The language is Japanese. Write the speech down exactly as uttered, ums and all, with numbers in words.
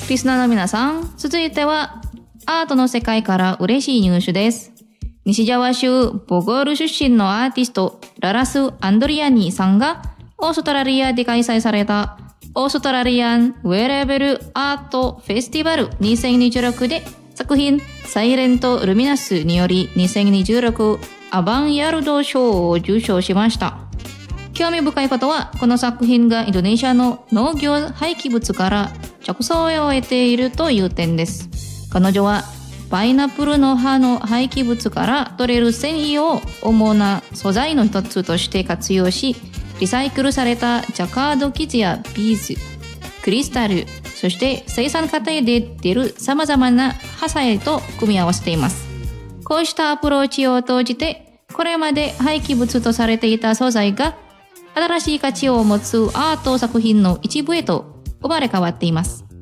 リスナーの皆さん、続いてはアートの世界から嬉しいニュースです。西ジャワ州ボゴール出身のアーティストララス・アンドリアニーさんがオーストラリアで開催されたオーストラリアンウェレベルアートフェスティバルにせんにじゅうろくで作品サイレント・ルミナスによりにせんにじゅうろくアバンヤルド賞を受賞しました。興味深いことは、この作品がインドネシアの農業廃棄物から着想を得ているという点です。彼女はパイナップルの葉の廃棄物から取れる繊維を主な素材の一つとして活用し、リサイクルされたジャカード生地やビーズ、クリスタル、そして生産過程で出る様々な葉材と組み合わせています。こうしたアプローチを通じて、これまで廃棄物とされていた素材が新しい価値を持つアート作品の一部へと生まれ変わっています。